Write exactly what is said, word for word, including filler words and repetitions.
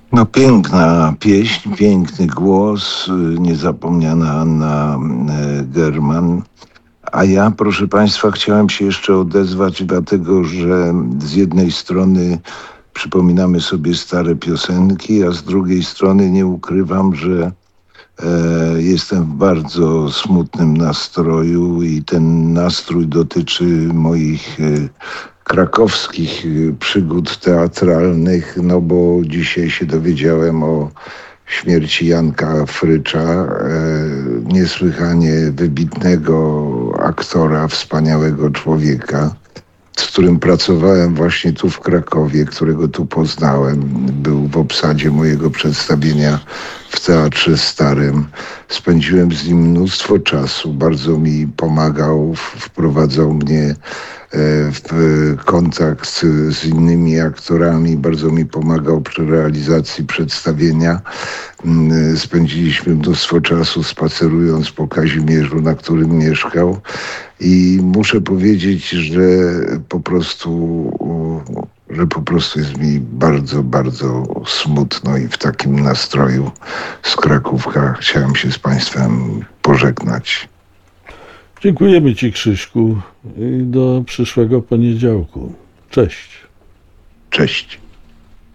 No piękna pieśń, piękny głos, y, niezapomniana Anna y, German. A ja, proszę Państwa, chciałem się jeszcze odezwać, dlatego że z jednej strony przypominamy sobie stare piosenki, a z drugiej strony nie ukrywam, że e, jestem w bardzo smutnym nastroju i ten nastrój dotyczy moich e, krakowskich e, przygód teatralnych, no bo dzisiaj się dowiedziałem o śmierci Janka Frycza, e, niesłychanie wybitnego aktora, wspaniałego człowieka, z którym pracowałem właśnie tu w Krakowie, którego tu poznałem. Był w obsadzie mojego przedstawienia w Teatrze Starym. Spędziłem z nim mnóstwo czasu, bardzo mi pomagał, w- wprowadzał mnie e, w kontakt z, z innymi aktorami, bardzo mi pomagał przy realizacji przedstawienia. Mm, Spędziliśmy mnóstwo czasu spacerując po Kazimierzu, na którym mieszkał. I muszę powiedzieć, że po prostu, że po prostu jest mi bardzo, bardzo smutno i w takim nastroju z Krakówka chciałem się z Państwem pożegnać. Dziękujemy Ci, Krzyśku, i do przyszłego poniedziałku. Cześć. Cześć.